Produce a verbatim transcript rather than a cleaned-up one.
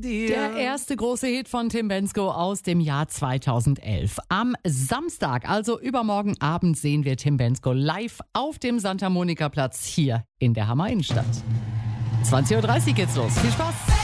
dir. Der erste große Hit von Tim Bendzko aus dem Jahr zweitausendelf. Am Samstag, also übermorgen Abend, sehen wir Tim Bendzko live auf dem Santa Monica Platz hier in der Hammer Innenstadt. zwanzig Uhr dreißig geht's los. Viel Spaß!